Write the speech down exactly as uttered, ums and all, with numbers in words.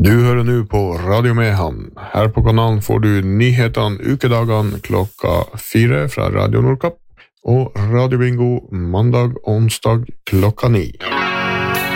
Du hører nå på Radio Mehamn. Her på kanalen får du nyhetene ukedagene klokka fire fra Radio Nordkapp og Radio Bingo mandag og onsdag klokka ni.